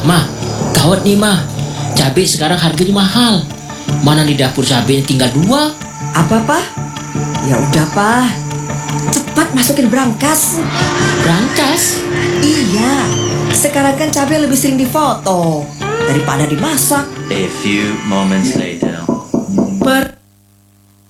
Ma, gawat nih Ma. Cabai sekarang harganya mahal. Mana di dapur cabainya tinggal 2. Apa, Pak? Ya udah, Pak. Cepat masukin berangkas. Berangkas? Iya, sekarang kan cabai lebih sering difoto daripada dimasak. A few moments later.